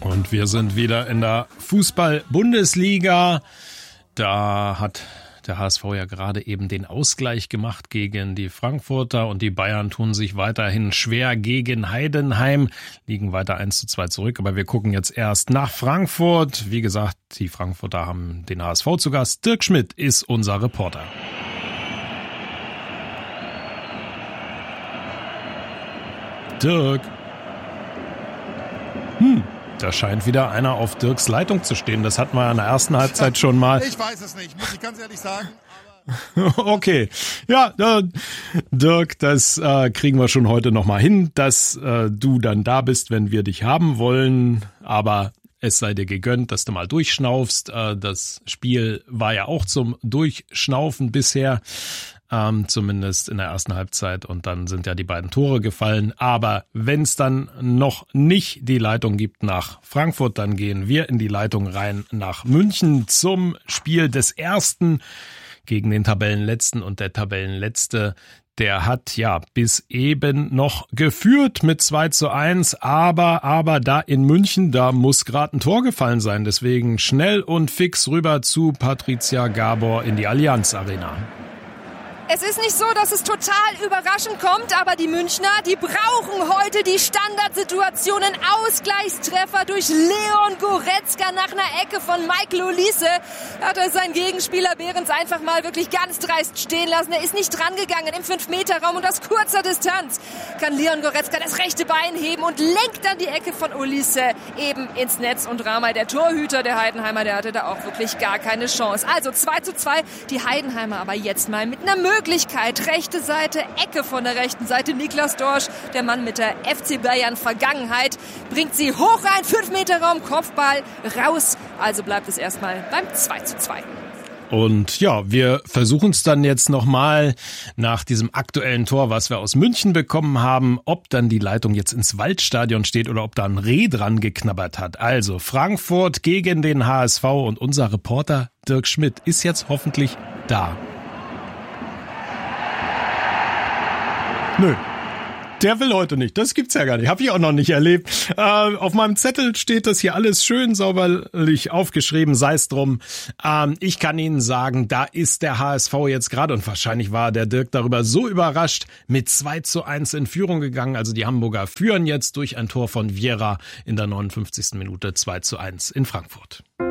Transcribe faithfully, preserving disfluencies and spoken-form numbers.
Und wir sind wieder in der Fußball-Bundesliga. Da hat der H S V ja gerade eben den Ausgleich gemacht gegen die Frankfurter und die Bayern tun sich weiterhin schwer gegen Heidenheim, liegen weiter eins zu zwei zurück. Aber wir gucken jetzt erst nach Frankfurt. Wie gesagt, die Frankfurter haben den H S V zu Gast. Dirk Schmidt ist unser Reporter. Dirk. Hm. Da scheint wieder einer auf Dirks Leitung zu stehen. Das hatten wir in der ersten Halbzeit schon mal. Ich weiß es nicht, muss ich ganz ehrlich sagen. Okay, ja, äh, Dirk, das äh, kriegen wir schon heute nochmal hin, dass äh, du dann da bist, wenn wir dich haben wollen. Aber es sei dir gegönnt, dass du mal durchschnaufst. Äh, das Spiel war ja auch zum Durchschnaufen bisher. Ähm, zumindest in der ersten Halbzeit und dann sind ja die beiden Tore gefallen. Aber wenn es dann noch nicht die Leitung gibt nach Frankfurt, dann gehen wir in die Leitung rein nach München zum Spiel des Ersten gegen den Tabellenletzten. Und der Tabellenletzte, der hat ja bis eben noch geführt mit zwei zu eins, aber, aber da in München, da muss gerade ein Tor gefallen sein. Deswegen schnell und fix rüber zu Patricia Gabor in die Allianz Arena. Es ist nicht so, dass es total überraschend kommt, aber die Münchner, die brauchen heute die Standardsituationen. Ausgleichstreffer durch Leon Goretzka nach einer Ecke von Michael Olise. Hat er seinen Gegenspieler Behrens einfach mal wirklich ganz dreist stehen lassen. Er ist nicht drangegangen im fünf Meter Raum und aus kurzer Distanz kann Leon Goretzka das rechte Bein heben und lenkt dann die Ecke von Olise eben ins Netz. Und Ramay, der Torhüter der Heidenheimer, der hatte da auch wirklich gar keine Chance. Also zwei zu zwei, die Heidenheimer aber jetzt mal mit einer Möglichkeit. Möglichkeit, rechte Seite, Ecke von der rechten Seite. Niklas Dorsch, der Mann mit der F C Bayern Vergangenheit, bringt sie hoch rein, fünf Meter Raum, Kopfball raus. Also bleibt es erstmal beim zwei zu zwei. Und ja, wir versuchen es dann jetzt nochmal nach diesem aktuellen Tor, was wir aus München bekommen haben, ob dann die Leitung jetzt ins Waldstadion steht oder ob da ein Reh dran geknabbert hat. Also Frankfurt gegen den H S V und unser Reporter Dirk Schmidt ist jetzt hoffentlich da. Nö, der will heute nicht. Das gibt's ja gar nicht. Habe ich auch noch nicht erlebt. Äh, auf meinem Zettel steht das hier alles schön sauberlich aufgeschrieben, sei es drum. Ähm, ich kann Ihnen sagen, da ist der H S V jetzt gerade, und wahrscheinlich war der Dirk darüber so überrascht, mit zwei zu eins in Führung gegangen. Also die Hamburger führen jetzt durch ein Tor von Vieira in der neunundfünfzigsten Minute zwei zu eins in Frankfurt.